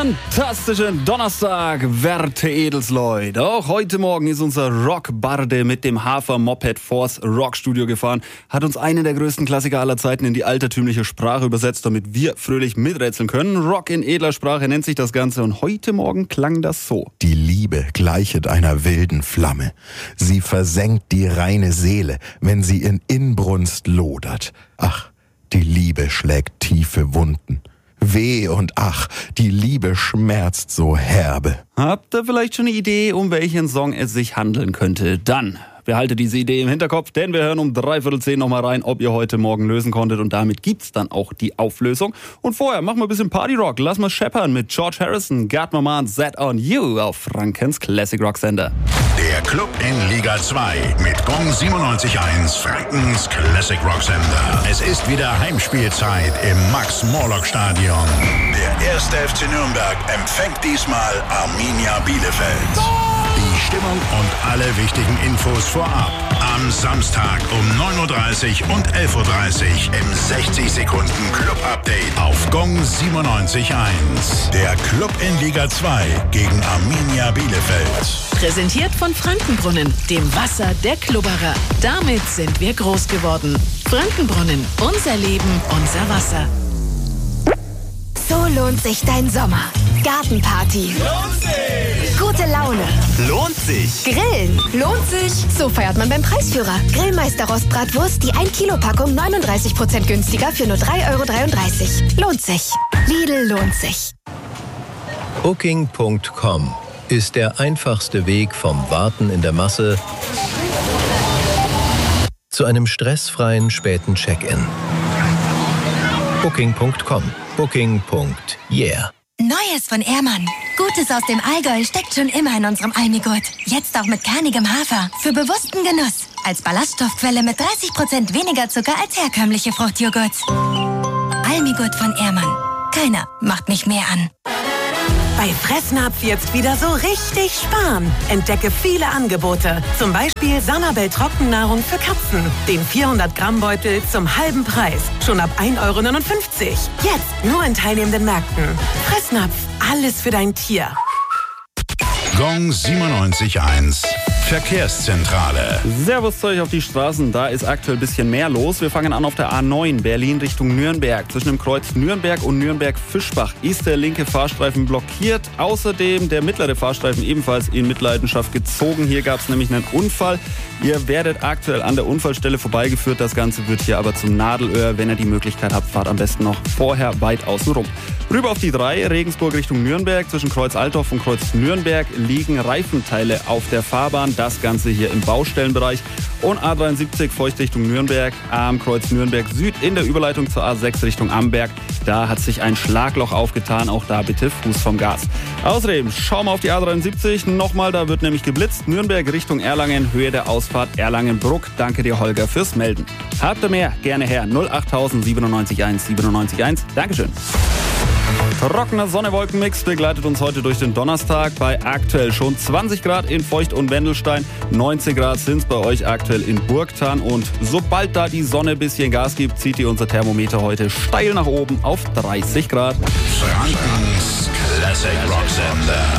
Fantastischen Donnerstag, werte Edelsleut. Auch heute Morgen ist unser Rockbarde mit dem Hafer-Moped vors Rockstudio gefahren, hat uns einen der größten Klassiker aller Zeiten in die altertümliche Sprache übersetzt, damit wir fröhlich miträtseln können. Rock in edler Sprache nennt sich das Ganze und heute Morgen klang das so. Die Liebe gleichet einer wilden Flamme. Sie versenkt die reine Seele, wenn sie in Inbrunst lodert. Ach, die Liebe schlägt tiefe Wunden. Weh und ach, die Liebe schmerzt so herbe. Habt ihr vielleicht schon eine Idee, um welchen Song es sich handeln könnte? Dann behaltet diese Idee im Hinterkopf, denn wir hören um 9:45 nochmal rein, ob ihr heute Morgen lösen konntet. Und damit gibt's dann auch die Auflösung. Und vorher machen wir ein bisschen Partyrock. Lass mal scheppern mit George Harrison, Got My Mind Set on You auf Frankens Classic Rock Sender. Der Club in Liga 2 mit Gong 97.1, Frankens Classic Rock Sender. Es ist wieder Heimspielzeit im Max-Morlock-Stadion. Der 1. FC Nürnberg empfängt diesmal Arminia Bielefeld. Die Stimmung und alle wichtigen Infos vorab. Am Samstag um 9:30 Uhr und 11:30 Uhr im 60-Sekunden-Club-Update auf Gong 97.1. Der Club in Liga 2 gegen Arminia Bielefeld. Präsentiert von Frankenbrunnen, dem Wasser der Klubberer. Damit sind wir groß geworden. Frankenbrunnen, unser Leben, unser Wasser. So lohnt sich dein Sommer. Gartenparty. Lohnt sich! Gute Laune. Lohnt sich! Grillen. Lohnt sich. So feiert man beim Preisführer. Grillmeister Rostbratwurst, die 1 Kilo Packung 39% günstiger für nur 3,33 €. Lohnt sich. Lidl lohnt sich. Booking.com ist der einfachste Weg vom Warten in der Masse zu einem stressfreien späten Check-in. Booking.com. Booking.yeah. Neues von Ehrmann. Gutes aus dem Allgäu steckt schon immer in unserem Almigurt. Jetzt auch mit kernigem Hafer. Für bewussten Genuss. Als Ballaststoffquelle mit 30% weniger Zucker als herkömmliche Fruchtjoghurts. Almigurt von Ehrmann. Keiner macht mich mehr an. Bei Fressnapf jetzt wieder so richtig sparen. Entdecke viele Angebote. Zum Beispiel Sanabel Trockennahrung für Katzen. Den 400-Gramm-Beutel zum halben Preis. Schon ab 1,59 €. Jetzt nur in teilnehmenden Märkten. Fressnapf. Alles für dein Tier. Gong 97.1. Verkehrszentrale. Servus zu euch auf die Straßen, da ist aktuell ein bisschen mehr los. Wir fangen an auf der A9 Berlin Richtung Nürnberg. Zwischen dem Kreuz Nürnberg und Nürnberg-Fischbach ist der linke Fahrstreifen blockiert. Außerdem der mittlere Fahrstreifen ebenfalls in Mitleidenschaft gezogen. Hier gab es nämlich einen Unfall. Ihr werdet aktuell an der Unfallstelle vorbeigeführt. Das Ganze wird hier aber zum Nadelöhr. Wenn ihr die Möglichkeit habt, fahrt am besten noch vorher weit außen rum. Rüber auf die 3 Regensburg Richtung Nürnberg. Zwischen Kreuz Altdorf und Kreuz Nürnberg liegen Reifenteile auf der Fahrbahn. Das Ganze hier im Baustellenbereich. Und A73 Feucht Richtung Nürnberg am Kreuz Nürnberg Süd in der Überleitung zur A6 Richtung Amberg. Da hat sich ein Schlagloch aufgetan. Auch da bitte Fuß vom Gas. Außerdem schauen wir auf die A73 nochmal. Da wird nämlich geblitzt. Nürnberg Richtung Erlangen, Höhe der Ausfahrt Erlangen-Bruck. Danke dir, Holger, fürs Melden. Habt ihr mehr? Gerne her. 08000 97.1 97.1. Dankeschön. Trockener Sonne-Wolken-Mix begleitet uns heute durch den Donnerstag bei aktuell schon 20 Grad in Feucht und Wendelstein. 19 Grad sind es bei euch aktuell in Burgthann. Und sobald da die Sonne ein bisschen Gas gibt, zieht ihr unser Thermometer heute steil nach oben auf 30 Grad. Frankens Classic Rock Sender.